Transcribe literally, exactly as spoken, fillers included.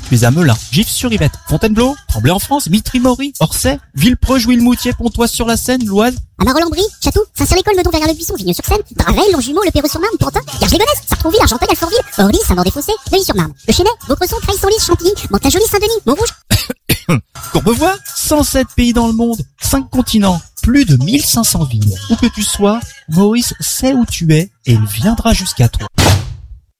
tu es à Melun, Gif-sur-Yvette, Fontainebleau, Tremblay en France, Mitry-Mory, Orsay, Villepreux, Jouy-le-Moutier, Pontoise-sur-la-Seine, l'Oise. Amaro-Lambry, Château, Saint-Cyr-l'École, Meudon, Verrières-le-Buisson, Vigneux-sur-Seine, Draveil, Longjumeau, Le Perreux-sur-Marne, Pantin, Garges-les-Gonesse, Sartrouville, Argenteuil, Alfortville, Orly, Saint-Maur-des-Fossés, Neuilly-sur-Marne, Le Chesnay, Vaucresson, Creil-Senlis, Chantilly, Mantes-la-Jolie, Saint-Denis, Montrouge. Courbevoie, cent sept pays dans le monde, cinq continents, plus de mille cinq cents villes. Où que tu sois, Maurice sait où tu es et il viendra jusqu'à toi.